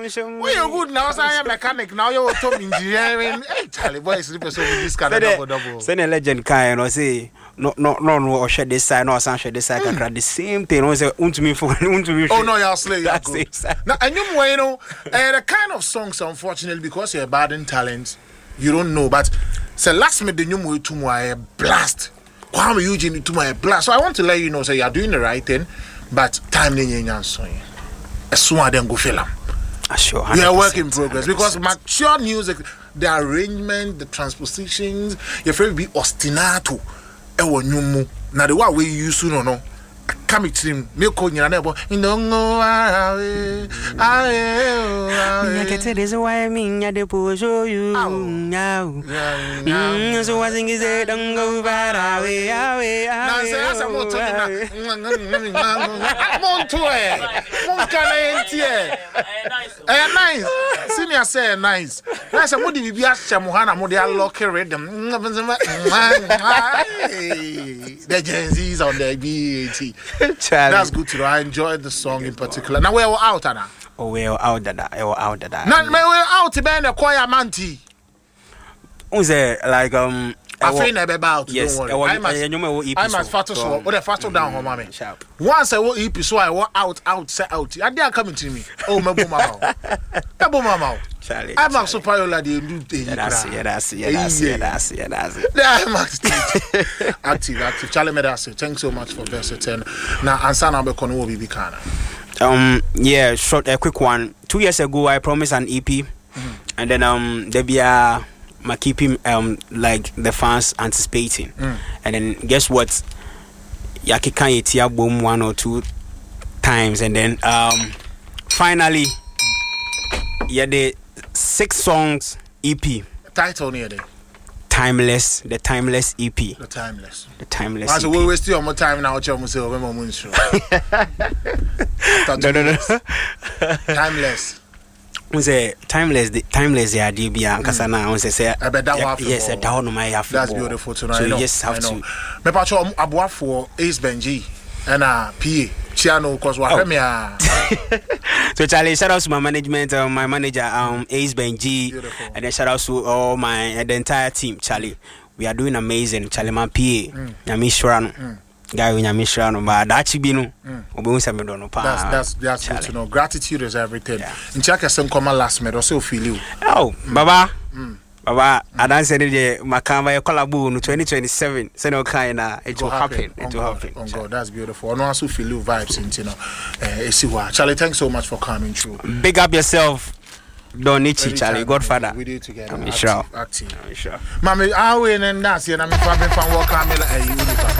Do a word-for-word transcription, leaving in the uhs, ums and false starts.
Well, you're good now. I am mechanic now. You're top engineering. Hey, Charlie, boy, is this kind of double double. Send a legend kind or say no, no, no, no, or shed this side, no, some shed this side. Mm. The same thing. Was it to me for to me? Oh no, you're slay. Now, and you know, uh, the kind of songs, unfortunately, because you're bad in talent, you don't know. But say last minute, the new movie to my blast. Kwame Eugene to my blast. So I want to let you know, say you're doing the right thing, but time didn't answer. As soon as then go film. Sure, we are work in progress because mature music, the arrangement, the transpositions, your favorite be ostinato. Ewo nyumu. Na the way we use to no. Come to him, me call you never. You don't know I I get it is why I mean ya de show you now. So I think is it don't go far away away. Now say as a motor na. Montoe. Moncanentie. Eh nice. Senior say nice. Nice mo di bibia hye mo ha na mo de lock rhythm. The Gen Z's on the B A T. That's good to know. I enjoyed the song in particular. Now we're out, Anna. Oh, we're out, Dada. We're out, Dada. Now we're out to be in a choir manti. Who's there? Like, um, I feel never about. Yes, don't worry. I must, I must fast so. What the fast down home, mommy. Once I will eat, so I walk out, out, say out. And they are coming to me. Oh, my boom, mama. My boom, mama. Charlie, I'm a super lady. That's it, that's it, that's it, that's it, that's it. I'm active, active, active. Charlie Medasi, thanks so much for visiting. Now, answer number one will be Bikana. Um, yeah, short, a quick one. Two years ago, I promised an E P, mm-hmm. and then um, there be a my keeping um like the fans anticipating, mm. and then guess what? Yaki kan yetia boom one or two times, and then um, finally, yeah, the six songs E P. Title near there. Timeless, the Timeless E P. The Timeless. The Timeless. I so we waste your more time now. What you say? When we moon show. No, no, no. Timeless. We say Timeless. The Timeless. Yeah, D B and Kasana. We say say. I bet that one. Yes, that one my half. That's beautiful tonight. So you just have to. Me pacho abuwa for Ace Benji and a P A. Chiano, cause what me ah. So Charlie, shout out to my management, uh, my manager, um, Ace Benji, beautiful. And then shout out to all my uh, the entire team. Charlie, we are doing amazing. Charlie, my P A, Nyami Shrano, guy with Nyami Shrano, but that should be no. That's that's that's good to know. Gratitude is everything. In check a some common last minute, also feel you. Oh, Baba. Baba, I don't say the Makamba collabo no twenty twenty-seven. Say no kind of it will happen. It will happen. Oh God, that's beautiful. I also feel you vibes into you know. Uh, Charlie, thanks so much for coming through. Big up yourself, Donichi, Charlie, Godfather. We did together. I'm sure. Active. I'm sure. Mami, I win and that's it. I'm probably from work. I'm like,